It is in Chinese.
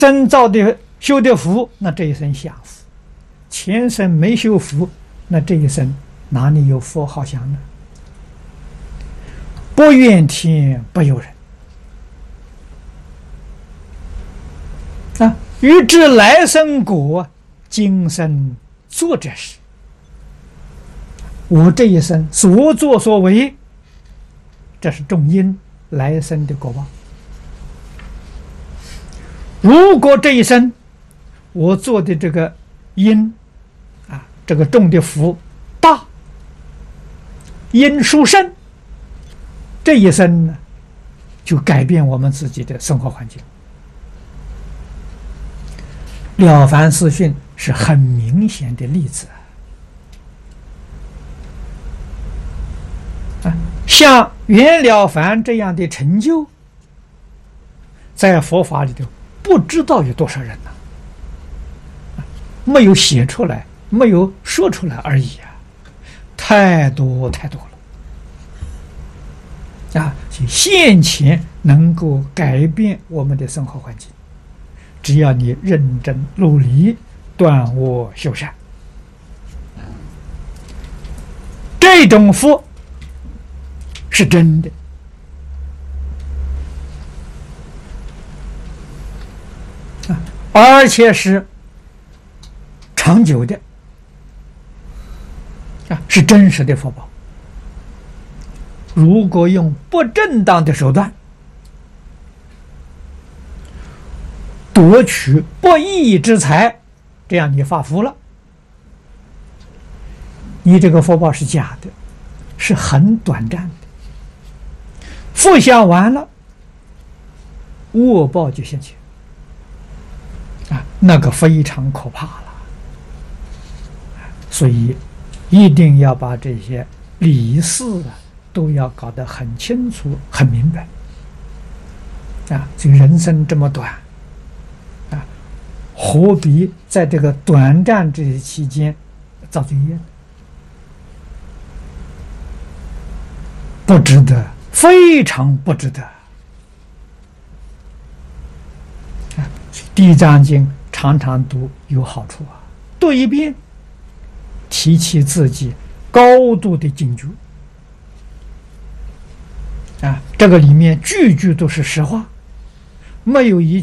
真造的修的福，那这一生享福；前生没修福，那这一生哪里有福好享呢？不怨天不尤人啊！欲知来生果，今生做这事。我这一生所作所为，这是种因，来生的果报。如果这一生我做的这个因啊，这个种的福大，因殊胜，这一生呢，就改变我们自己的生活环境。《了凡四训》是很明显的例子啊，像袁了凡这样的成就，在佛法里头不知道有多少人呢？没有写出来，没有说出来而已啊，太多太多了啊！现前能够改变我们的生活环境，只要你认真努力，断恶修善，这种福是真的啊，而且是长久的啊，是真实的福报。如果用不正当的手段夺取不义之财，这样你发福了，你这个福报是假的，是很短暂的，福享完了，恶报就现前啊，那个非常可怕了。所以一定要把这些理事啊都要搞得很清楚、很明白啊！这个人生这么短啊，何必在这个短暂这些期间造罪业？不值得，非常不值得啊！《地藏经》常常读有好处啊，读一遍，提起自己高度的警觉啊，这个里面句句都是实话，没有一